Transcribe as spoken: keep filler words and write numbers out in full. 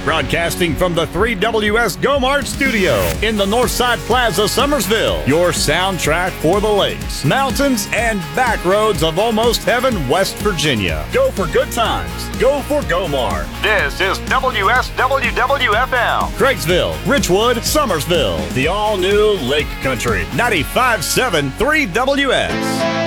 Broadcasting from the three W S GoMart studio in the Northside Plaza, Summersville. Your soundtrack for the lakes, mountains, and back roads of almost heaven, West Virginia. Go for good times. Go for GoMart. This is W S W W F M. Craigsville, Richwood, Summersville. The all-new Lake Country. ninety-five point seven three W S.